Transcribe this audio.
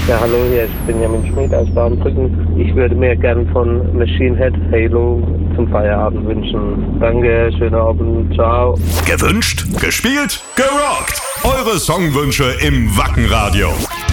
Ja, hallo, hier ist Benjamin Schmid aus Baumbrücken. Ich würde mir gern von Machine Head Halo zum Feierabend wünschen. Danke, schönen Abend, ciao. Gewünscht, gespielt, gerockt. Eure Songwünsche im Wacken Radio.